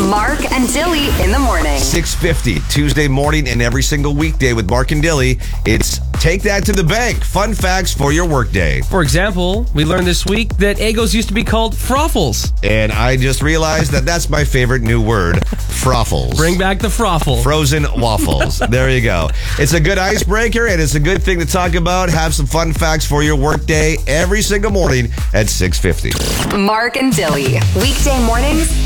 Mark and Dilly in the morning. 6:50 Tuesday morning and every single weekday with Mark and Dilly. It's Take That to the Bank. Fun facts for your workday. For example, we learned this week that Eggos used to be called Froffles. And I just realized that that's my favorite new word, Froffles. Bring back the Froffle. Frozen waffles. There you go. It's a good icebreaker, and it's a good thing to talk about. Have some fun facts for your workday every single morning at 6:50. Mark and Dilly. Weekday mornings